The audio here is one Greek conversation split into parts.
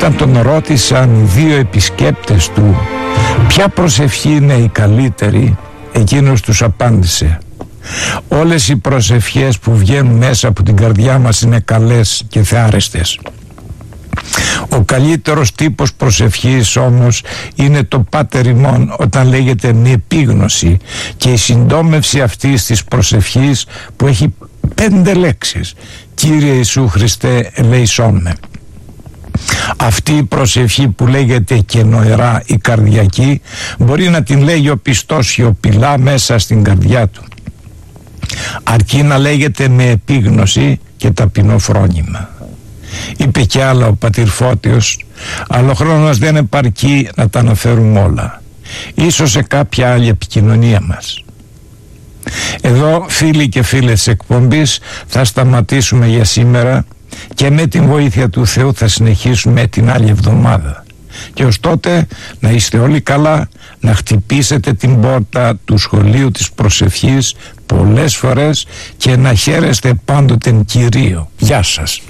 Όταν τον ρώτησαν οι δύο επισκέπτες του ποια προσευχή είναι η καλύτερη, εκείνος τους απάντησε: όλες οι προσευχές που βγαίνουν μέσα από την καρδιά μας είναι καλές και θεάρεστες. Ο καλύτερος τύπος προσευχής όμως είναι το Πάτερ ημών, όταν λέγεται με επίγνωση, και η συντόμευση αυτής της προσευχής που έχει 5 λέξεις: Κύριε Ιησού Χριστέ, ελέησόν με. Αυτή η προσευχή που λέγεται και νοερά η καρδιακή μπορεί να την λέγει ο πιστός σιωπηλά μέσα στην καρδιά του, αρκεί να λέγεται με επίγνωση και ταπεινό φρόνημα. Είπε κι άλλα ο πατήρ Φώτιος, αλλά ο χρόνος δεν επαρκεί να τα αναφέρουμε όλα, ίσως σε κάποια άλλη επικοινωνία μας. Εδώ, φίλοι και φίλες της εκπομπής, θα σταματήσουμε για σήμερα και με την βοήθεια του Θεού θα συνεχίσουμε την άλλη εβδομάδα. Και ως τότε να είστε όλοι καλά, να χτυπήσετε την πόρτα του σχολείου της προσευχής πολλές φορές και να χαίρεστε πάντοτε Κυρίο. Γεια σας.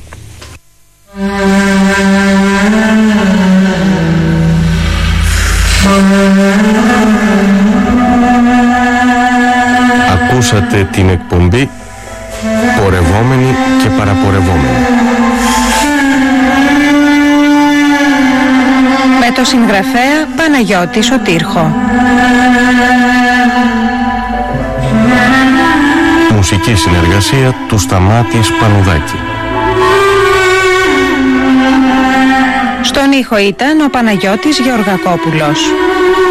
Ακούσατε την εκπομπή Πορευόμενοι και Παραπορευόμενοι με το συγγραφέα Παναγιώτη Σωτήρχο. Μουσική συνεργασία του Σταμάτη Σπανουδάκη. Στον ήχο ήταν ο Παναγιώτης Γεωργακόπουλος.